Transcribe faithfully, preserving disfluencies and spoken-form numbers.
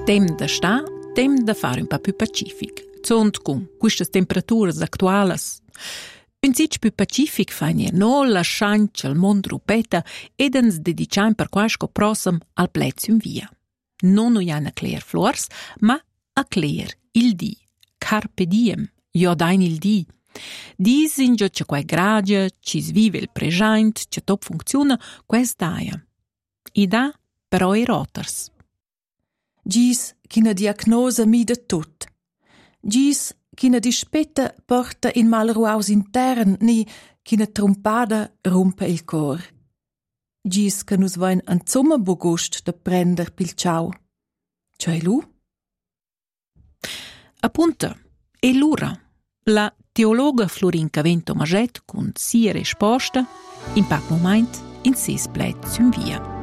Tem da sta, tem da fare un pa più pacific. Zont con quistas temperaturas actualas. Un sitg più pacific fa nier no lasciant il mond rupeta ed ens dedicaim per quasco prossem al plezium via. Non no jan a cler flors, ma a cler il di. Carpe diem, io dain il di. Disin già che quai gradia, ci svive il present, che top funziona, quais daia. I da però i roters. Gis ch'ina diagnosa mi de tut. Gis ch'ina dispetta porta in mal ruaus intern, ni ch'ina trompada rompe il cor. Gis che nus vain anzumma bogust da prender pil ciao. Cioè lu? Appunta, e l'ura. La teologa Florinca Vento Maget con sia risposta in pac moment in ses plezum via.